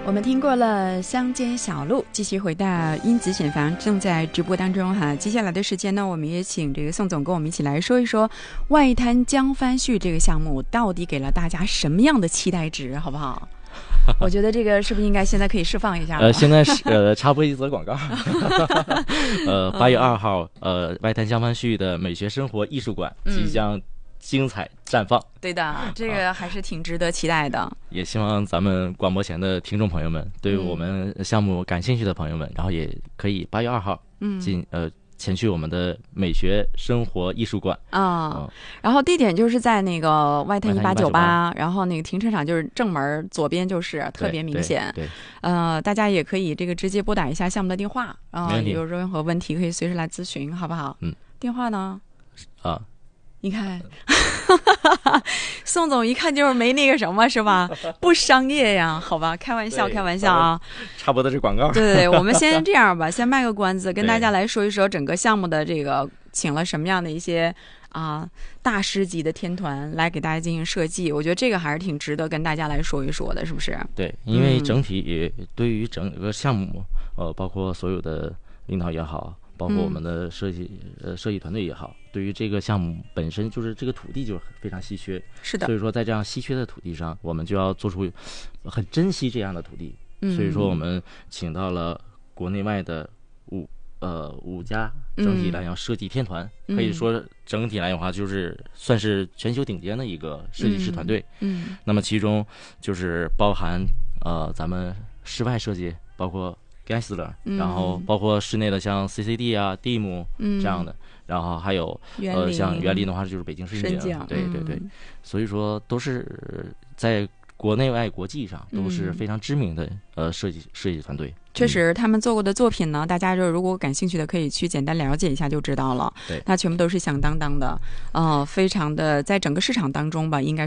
我们听过了乡间小路，继续回到因子险房正在直播当中哈。接下来的时间呢，我们也请这个宋总跟我们一起来说一说外滩江帆序这个项目到底给了大家什么样的期待值，好不好？我觉得这个是不是应该现在可以释放一下？ 现在是插播一则广告。8月2号，外滩江帆序的美学生活艺术馆即将精彩绽放。 对的，这个还是挺值得期待的。 也希望咱们广播前的听众朋友们，对于我们项目感兴趣的朋友们，然后也可以8月2号前去我们的美学生活艺术馆然后地点就是在那个外滩1898，然后那个停车场就是正门左边，就是特别明显。 对， 大家也可以这个直接拨打一下项目的电话，有任何问题可以随时来咨询，好不好？电话呢？你看宋总一看就是没那个什么，是吧？不商业呀，好吧，开玩笑啊。 插播的是广告。 对，我们先这样吧，先卖个关子，跟大家来说一说整个项目的这个请了什么样的一些大师级的天团来给大家进行设计，我觉得这个还是挺值得跟大家来说一说的，是不是？ 对，因为整体对于整个项目，包括所有的领导也好，包括我们的设计团队也好，对于这个项目本身就是这个土地就非常稀缺， 是的。 所以说在这样稀缺的土地上，我们就要做出很珍惜这样的土地。所以说我们请到了国内外的五家整体来讲设计天团，可以说整体来讲的话就是算是全球顶尖的一个设计师团队。那么其中就是包含咱们室外设计，包括Gensler，然后包括室内的像 CCD 啊、DIM 这样的，然后还有像园林的话就是北京深景，对，所以说都是在国内外国际上都是非常知名的设计团队。 确实他们做过的作品呢，大家就如果感兴趣的可以去简单了解一下就知道了。 对， 那全部都是响当当的，非常的在整个市场当中吧，应该